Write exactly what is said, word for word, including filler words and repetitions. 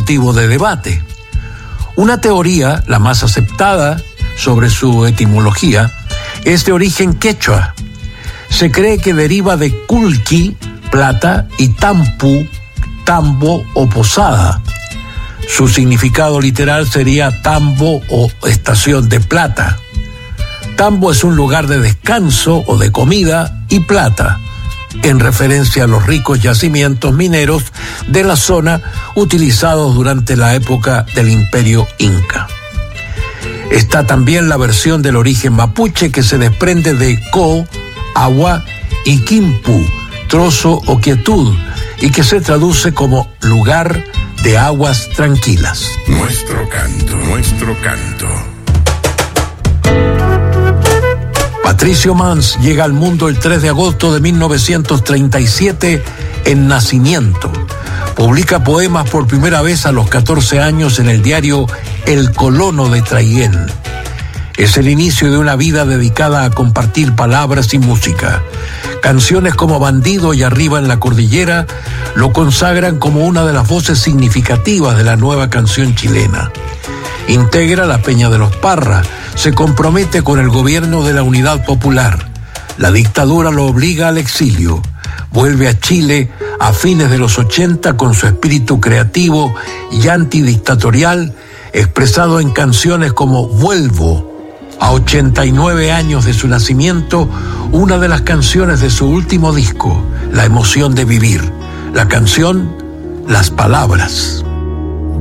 motivo de debate. Una teoría, la más aceptada sobre su etimología, es de origen quechua. Se cree que deriva de culqui, plata, y tampu, tambo o posada. Su significado literal sería tambo o estación de plata. Tambo es un lugar de descanso o de comida, y plata, en referencia a los ricos yacimientos mineros de la zona utilizados durante la época del Imperio Inca. Está también la versión del origen mapuche que se desprende de co, agua, y quimpu, trozo o quietud, y que se traduce como lugar de aguas tranquilas. Nuestro canto, nuestro canto. Patricio Mans llega al mundo el tres de agosto de mil novecientos treinta y siete en Nacimiento. Publica poemas por primera vez a los catorce años en el diario El Colono de Traiguén. Es el inicio de una vida dedicada a compartir palabras y música. Canciones como Bandido y Arriba en la Cordillera lo consagran como una de las voces significativas de la nueva canción chilena. Integra la Peña de los Parra, se compromete con el gobierno de la Unidad Popular. La dictadura lo obliga al exilio. Vuelve a Chile a fines de los ochenta con su espíritu creativo y antidictatorial expresado en canciones como Vuelvo. A ochenta y nueve años de su nacimiento, una de las canciones de su último disco, La emoción de vivir. La canción, Las palabras.